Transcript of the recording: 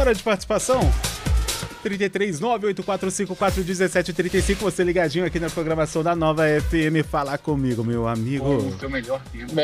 Bora de participação? 33984541735, você ligadinho aqui na programação da Nova FM. Fala comigo, meu amigo. O seu melhor tempo.